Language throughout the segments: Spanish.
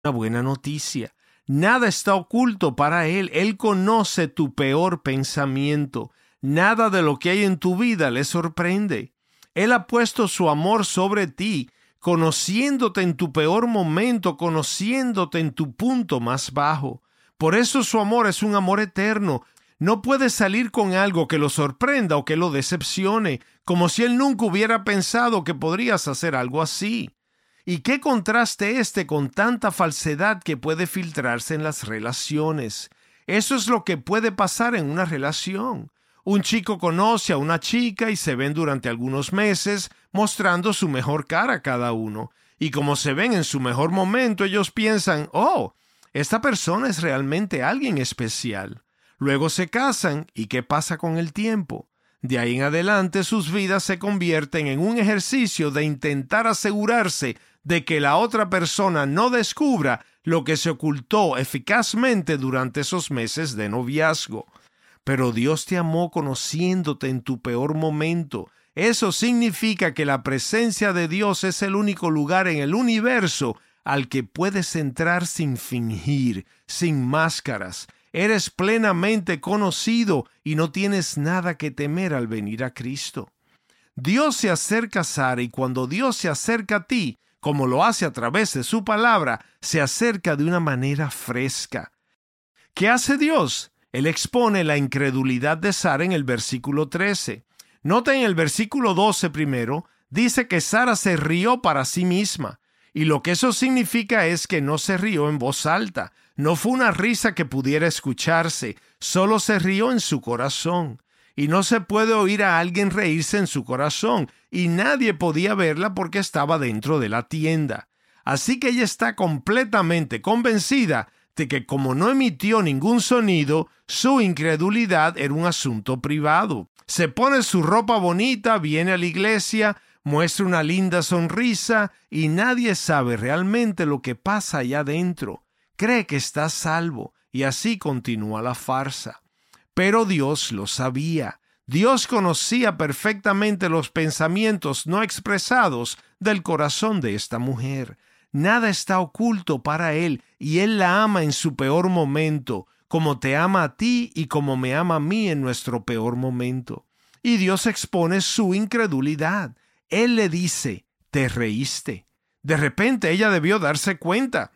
una buena noticia. Nada está oculto para Él. Él conoce tu peor pensamiento. Nada de lo que hay en tu vida le sorprende. Él ha puesto su amor sobre ti, conociéndote en tu peor momento, conociéndote en tu punto más bajo. Por eso su amor es un amor eterno. No puedes salir con algo que lo sorprenda o que lo decepcione, como si Él nunca hubiera pensado que podrías hacer algo así. ¿Y qué contraste con tanta falsedad que puede filtrarse en las relaciones? Eso es lo que puede pasar en una relación. Un chico conoce a una chica y se ven durante algunos meses mostrando su mejor cara cada uno. Y como se ven en su mejor momento, ellos piensan, oh, esta persona es realmente alguien especial. Luego se casan, ¿y qué pasa con el tiempo? De ahí en adelante sus vidas se convierten en un ejercicio de intentar asegurarse de que la otra persona no descubra lo que se ocultó eficazmente durante esos meses de noviazgo. Pero Dios te amó conociéndote en tu peor momento. Eso significa que la presencia de Dios es el único lugar en el universo al que puedes entrar sin fingir, sin máscaras. Eres plenamente conocido y no tienes nada que temer al venir a Cristo. Dios se acerca a Sara y cuando Dios se acerca a ti, como lo hace a través de su palabra, se acerca de una manera fresca. ¿Qué hace Dios? Él expone la incredulidad de Sara en el versículo 13. Nota en el versículo 12 primero, dice que Sara se rió para sí misma. Y lo que eso significa es que no se rió en voz alta. No fue una risa que pudiera escucharse, solo se rió en su corazón. Y no se puede oír a alguien reírse en su corazón, y nadie podía verla porque estaba dentro de la tienda. Así que ella está completamente convencida de que como no emitió ningún sonido, su incredulidad era un asunto privado. Se pone su ropa bonita, viene a la iglesia, muestra una linda sonrisa y nadie sabe realmente lo que pasa allá adentro. Cree que está salvo y así continúa la farsa. Pero Dios lo sabía. Dios conocía perfectamente los pensamientos no expresados del corazón de esta mujer. Nada está oculto para Él y Él la ama en su peor momento, como te ama a ti y como me ama a mí en nuestro peor momento. Y Dios expone su incredulidad. Él le dice, ¿te reíste? De repente ella debió darse cuenta.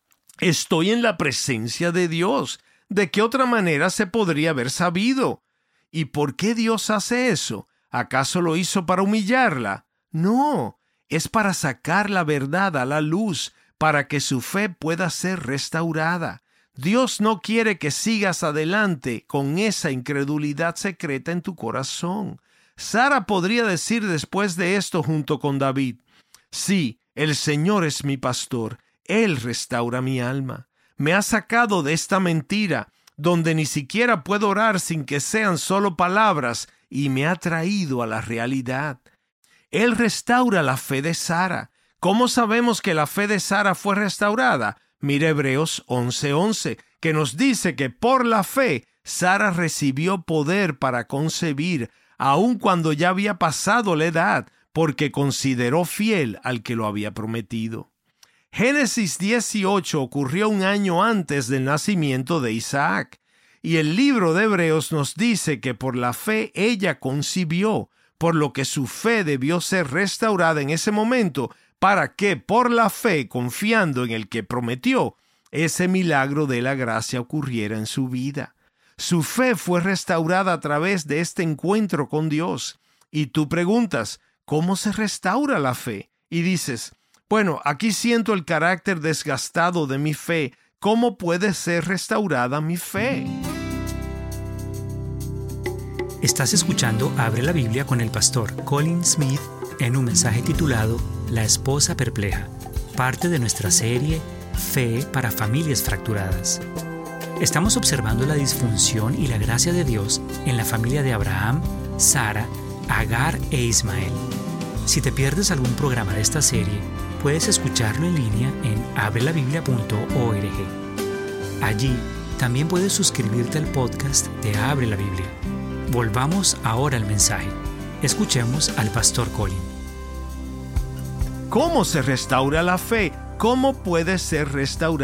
Estoy en la presencia de Dios. ¿De qué otra manera se podría haber sabido? ¿Y por qué Dios hace eso? ¿Acaso lo hizo para humillarla? No, es para sacar la verdad a la luz, para que su fe pueda ser restaurada. Dios no quiere que sigas adelante con esa incredulidad secreta en tu corazón. Sara podría decir después de esto junto con David, sí, el Señor es mi pastor, Él restaura mi alma. Me ha sacado de esta mentira, donde ni siquiera puedo orar sin que sean solo palabras, y me ha traído a la realidad. Él restaura la fe de Sara. ¿Cómo sabemos que la fe de Sara fue restaurada? Mira Hebreos 11:11, que nos dice que por la fe Sara recibió poder para concebir, aun cuando ya había pasado la edad, porque consideró fiel al que lo había prometido. Génesis 18 ocurrió un año antes del nacimiento de Isaac, y el libro de Hebreos nos dice que por la fe ella concibió, por lo que su fe debió ser restaurada en ese momento, para que por la fe, confiando en el que prometió, ese milagro de la gracia ocurriera en su vida. Su fe fue restaurada a través de este encuentro con Dios. Y tú preguntas, ¿cómo se restaura la fe? Y dices, bueno, aquí siento el carácter desgastado de mi fe. ¿Cómo puede ser restaurada mi fe? Estás escuchando Abre la Biblia con el pastor Colin Smith en un mensaje titulado La esposa perpleja, parte de nuestra serie Fe para familias fracturadas. Estamos observando la disfunción y la gracia de Dios en la familia de Abraham, Sara, Agar e Ismael. Si te pierdes algún programa de esta serie, puedes escucharlo en línea en abrelabiblia.org. Allí también puedes suscribirte al podcast de Abre la Biblia. Volvamos ahora al mensaje. Escuchemos al pastor Colin. ¿Cómo se restaura la fe? ¿Cómo puede ser restaurada